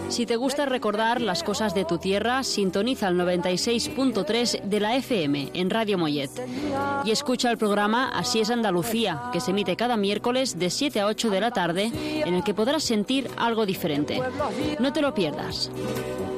Si te gusta recordar las cosas de tu tierra, sintoniza el 96.3 de la FM en Radio Mollet. Y escucha el programa Así es Andalucía, que se emite cada miércoles de 7 a 8 de la tarde, en el que podrás sentir algo diferente. No te lo pierdas.